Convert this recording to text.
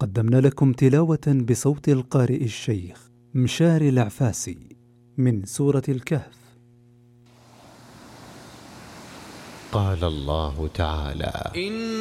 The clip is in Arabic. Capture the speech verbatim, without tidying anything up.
قدمنا لكم تلاوة بصوت القارئ الشيخ مشاري العفاسي من سورة الكهف. قال الله تعالى: